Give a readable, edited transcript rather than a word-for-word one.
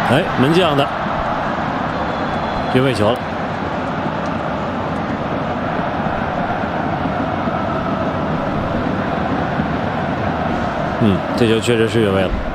哎，门将的越位球了。这球确实是越位了。